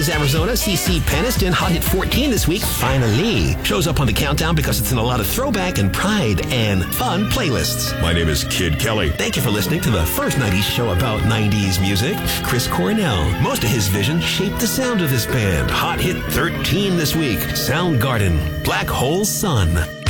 Phoenix, Arizona. CeCe Peniston, Hot Hit 14 this week. Finally shows up on the countdown because it's in a lot of throwback and pride and fun playlists. My name is Kid Kelly. Thank you for listening to the first 90s show about 90s music. Chris Cornell. Most of his vision shaped the sound of this band. Hot Hit 13 this week. Soundgarden, Black Hole Sun.